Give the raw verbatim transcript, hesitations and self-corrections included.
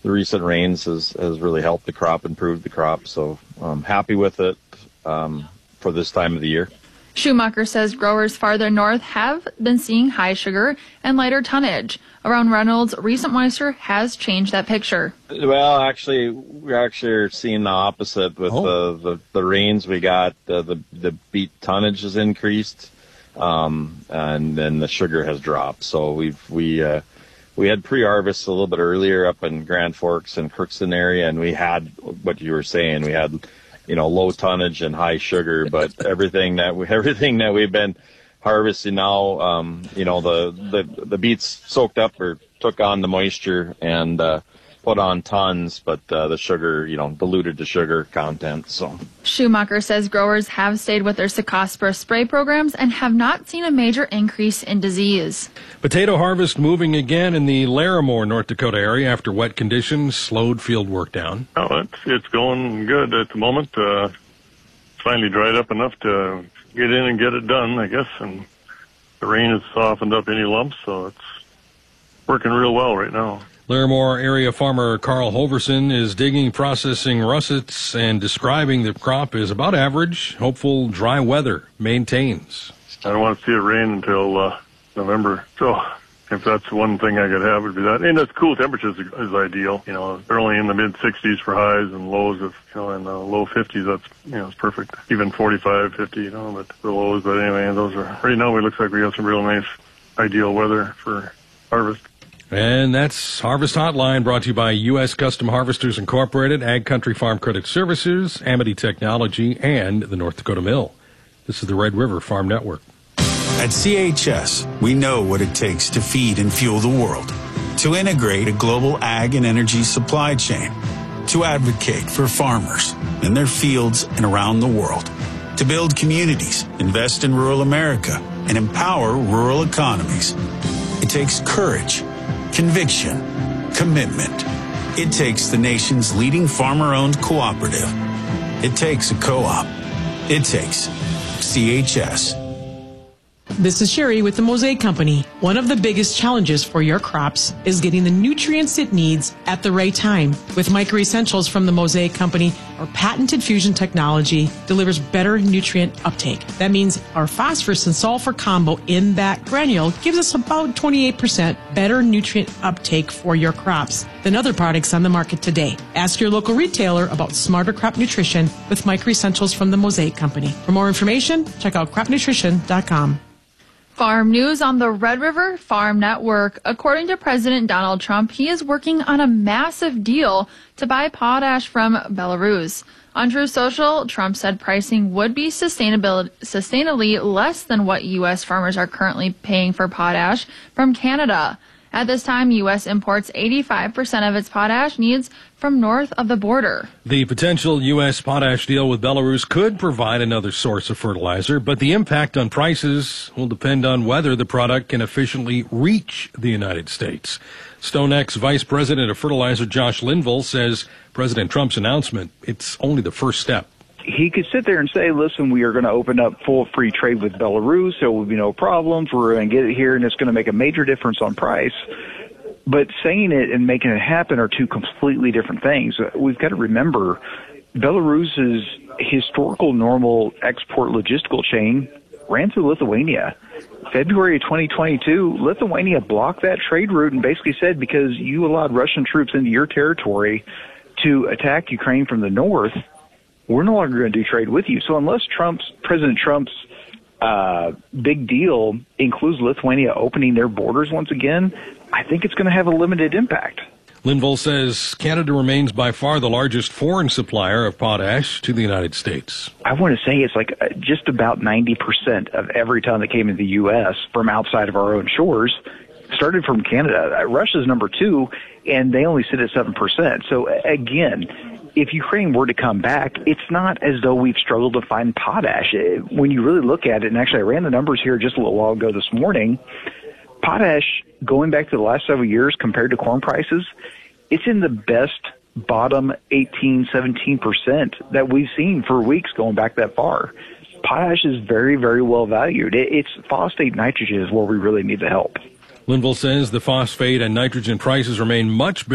the recent rains has, has really helped the crop, improved the crop. So I'm happy with it um, for this time of the year. Schumacher says growers farther north have been seeing high sugar and lighter tonnage. Around Reynolds, recent moisture has changed that picture. Well, actually, we actually are seeing the opposite with oh. the, the, the rains we got. Uh, the the beet tonnage has increased, um, and then the sugar has dropped. So we've we uh, we had pre-harvest a little bit earlier up in Grand Forks and Crookston area, and we had what you were saying. We had, you know, low tonnage and high sugar, but everything that we, everything that we've been harvesting now, um, you know, the, the, the beets soaked up or took on the moisture and, uh, put on tons, but, uh, the sugar, you know, diluted the sugar content, so. Schumacher says growers have stayed with their Cercospora spray programs and have not seen a major increase in disease. Potato harvest moving again in the Larimore, North Dakota area after wet conditions slowed field work down. Oh, it's, it's going good at the moment. Uh, it's finally dried up enough to get in and get it done, I guess, and the rain has softened up any lumps, so it's working real well right now. Larimore area farmer Carl Hoverson is digging, processing russets, and describing the crop as about average. Hopeful dry weather maintains. I don't want to see it rain until uh, November, so if that's one thing I could have, it would be that. And that's cool temperatures is, is ideal. You know, they're only in the mid sixties for highs and lows of, you know, in the low fifties. That's, you know, it's perfect. Even forty-five, fifty, you know, but the lows. But anyway, those are, right now it looks like we have some real nice, ideal weather for harvest. And that's Harvest Hotline, brought to you by U S Custom Harvesters Incorporated, Ag Country Farm Credit Services, Amity Technology, and the North Dakota Mill. This is the Red River Farm Network. At C H S, we know what it takes to feed and fuel the world, to integrate a global ag and energy supply chain, to advocate for farmers in their fields and around the world, to build communities, invest in rural America, and empower rural economies. It takes courage, conviction, commitment. It takes the nation's leading farmer-owned cooperative. It takes a co-op. It takes C H S. This is Sherry with the Mosaic Company. One of the biggest challenges for your crops is getting the nutrients it needs at the right time. With Micro Essentials from the Mosaic Company, our patented fusion technology delivers better nutrient uptake. That means our phosphorus and sulfur combo in that granule gives us about twenty-eight percent better nutrient uptake for your crops than other products on the market today. Ask your local retailer about smarter crop nutrition with Micro Essentials from the Mosaic Company. For more information, check out crop nutrition dot com. Farm news on the Red River Farm Network. According to President Donald Trump, he is working on a massive deal to buy potash from Belarus. On Truth Social, Trump said pricing would be sustainably, sustainably less than what U S farmers are currently paying for potash from Canada. At this time, U S imports eighty-five percent of its potash needs from north of the border. The potential U S potash deal with Belarus could provide another source of fertilizer, but the impact on prices will depend on whether the product can efficiently reach the United States. StoneX Vice President of Fertilizer Josh Linville says President Trump's announcement, it's only the first step. He could sit there and say, listen, we are going to open up full free trade with Belarus. There will be no problems. We're going to get it here, and it's going to make a major difference on price. But saying it and making it happen are two completely different things. We've got to remember Belarus's historical normal export logistical chain ran through Lithuania. February of twenty twenty-two, Lithuania blocked that trade route and basically said, because you allowed Russian troops into your territory to attack Ukraine from the north, we're no longer going to do trade with you. So unless Trump's President Trump's uh, big deal includes Lithuania opening their borders once again, I think it's going to have a limited impact. Linville says Canada remains by far the largest foreign supplier of potash to the United States. I want to say it's like just about ninety percent of every ton that came into the U S from outside of our own shores started from Canada. Russia's number two, and they only sit at seven percent. So again, if Ukraine were to come back, it's not as though we've struggled to find potash. When you really look at it, and actually I ran the numbers here just a little while ago this morning, potash, going back to the last several years compared to corn prices, it's in the best bottom eighteen, seventeen percent that we've seen for weeks going back that far. Potash is very, very well valued. It's phosphate nitrogen is where we really need the help. Linville says the phosphate and nitrogen prices remain much